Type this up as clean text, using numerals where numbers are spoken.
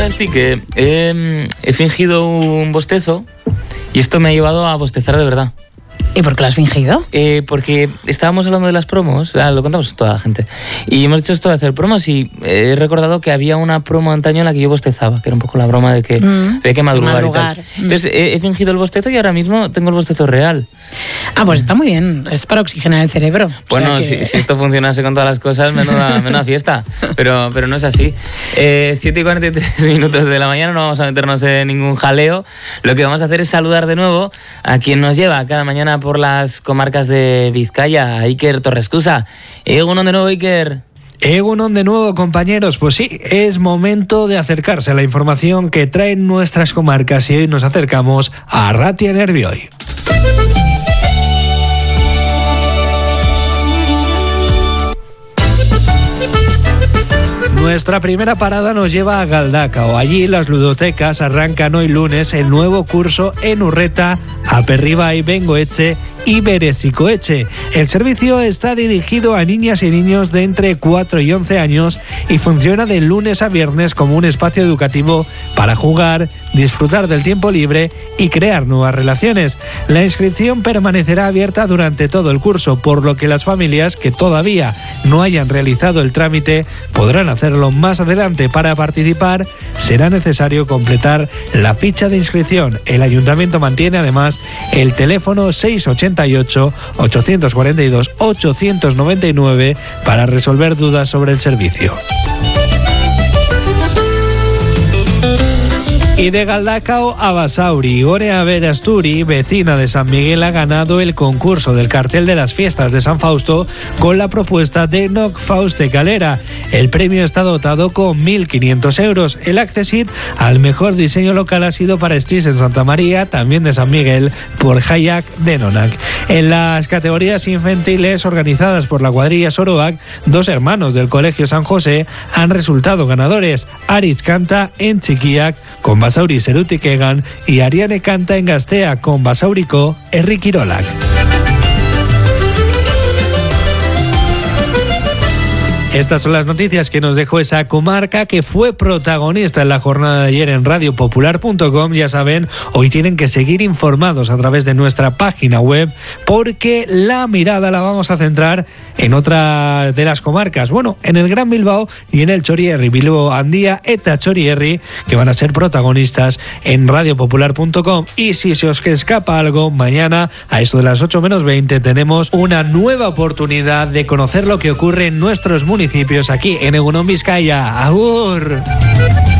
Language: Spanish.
sabes, ti, que he fingido un bostezo y esto me ha llevado a bostezar de verdad. ¿Y por qué lo has fingido? Porque estábamos hablando de las promos, lo contamos a toda la gente, y hemos dicho esto de hacer promos y he recordado que había una promo antaño en la que yo bostezaba, que era un poco la broma de que había que madrugar y tal. Entonces he fingido el bostezo y ahora mismo tengo el bostezo real. Pues está muy bien, es para oxigenar el cerebro. Bueno, si esto funcionase con todas las cosas, menuda fiesta, pero no es así. 7:43 de la mañana, no vamos a meternos en ningún jaleo. Lo que vamos a hacer es saludar de nuevo a quien nos lleva cada mañana por las comarcas de Vizcaya, a Iker Torrescusa. Egunon de nuevo, Iker. Egunon de nuevo, compañeros. Pues sí, es momento de acercarse a la información que traen nuestras comarcas y hoy nos acercamos a Ratia Nervioi. Nuestra primera parada nos lleva a Galdacao. Allí las ludotecas arrancan hoy lunes el nuevo curso en Urreta, Aperribai, Bengoetxe y Berezikoetxe. El servicio está dirigido a niñas y niños de entre 4 y 11 años y funciona de lunes a viernes como un espacio educativo para jugar, disfrutar del tiempo libre y crear nuevas relaciones. La inscripción permanecerá abierta durante todo el curso, por lo que las familias que todavía no hayan realizado el trámite podrán hacerlo más adelante. Para participar será necesario completar la ficha de inscripción. El ayuntamiento mantiene además el teléfono 688-842-899 para resolver dudas sobre el servicio. Y de Galdacao a Basauri, Orea Berasturi, vecina de San Miguel, ha ganado el concurso del cartel de las fiestas de San Fausto con la propuesta de Noc Fauste Calera. El premio está dotado con 1.500 euros. El accesit al mejor diseño local ha sido para Stris en Santa María, también de San Miguel, por Hayak de Nonac. En las categorías infantiles organizadas por la cuadrilla Soroac, 2 hermanos del Colegio San José han resultado ganadores. Aritz canta en Txikiak con Basauri Zerutik Egan y Ariane canta en Gaztea con Basauriko Herri Kirolak. Estas son las noticias que nos dejó esa comarca que fue protagonista en la jornada de ayer en radiopopular.com. Ya saben, hoy tienen que seguir informados a través de nuestra página web porque la mirada la vamos a centrar en otra de las comarcas. Bueno, en el Gran Bilbao y en el Txorierri, Bilbao Handia eta Txorierri, que van a ser protagonistas en radiopopular.com. Y si se os escapa algo, mañana a esto de las 8:20 tenemos una nueva oportunidad de conocer lo que ocurre en nuestros municipios aquí en Egunon Vizcaya. ¡Agur!